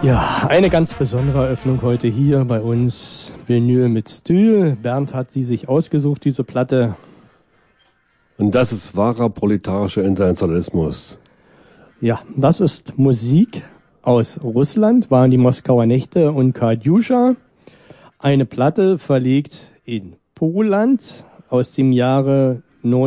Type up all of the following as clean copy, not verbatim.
Ja, eine ganz besondere Eröffnung heute hier bei uns. Vinyl mit Stil. Bernd hat sie sich ausgesucht, diese Platte. Und das ist wahrer proletarischer Internationalismus. Ja, das ist Musik aus Russland, waren die Moskauer Nächte und Katjuscha. Eine Platte verlegt in Poland aus dem Jahre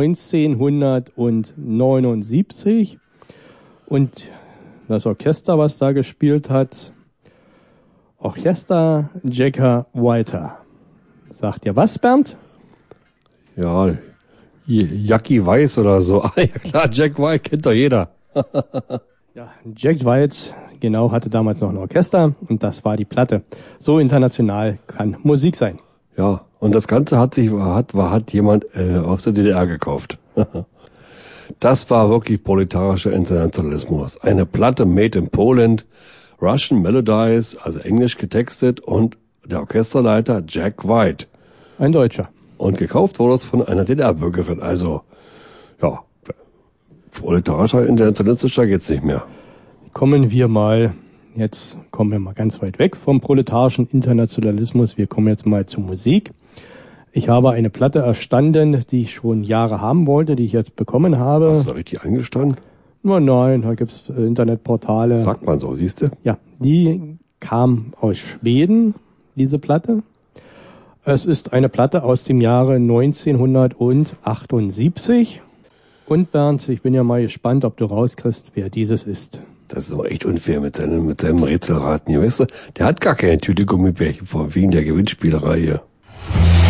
1979. Und das Orchester, was da gespielt hat, Orchester Jacka Whiter. Sagt ihr was, Bernd? Ja, Jackie Weiß oder so. Ah, ja klar, Jack White kennt doch jeder. Ja, Jack White, genau, hatte damals noch ein Orchester und das war die Platte. So international kann Musik sein. Ja, und das Ganze hat jemand aus der DDR gekauft. Das war wirklich proletarischer Internationalismus. Eine Platte made in Poland, Russian Melodies, also englisch getextet und der Orchesterleiter Jack White. Ein Deutscher. Und gekauft wurde es von einer DDR-Bürgerin. Also, ja, proletarischer internationalistischer geht's nicht mehr. Jetzt kommen wir mal ganz weit weg vom proletarischen Internationalismus. Wir kommen jetzt mal zur Musik. Ich habe eine Platte erstanden, die ich schon Jahre haben wollte, die ich jetzt bekommen habe. Hast du richtig angestanden? Nein, da gibt's Internetportale. Sagt man so, siehst du? Ja, die kam aus Schweden, diese Platte. Es ist eine Platte aus dem Jahre 1978. Und Bernd, ich bin ja mal gespannt, ob du rauskriegst, wer dieses ist. Das ist aber echt unfair mit seinem Rätselraten hier, weißt du? Der hat gar keine Tüte Gummibärchen vor, wegen der Gewinnspielerei hier.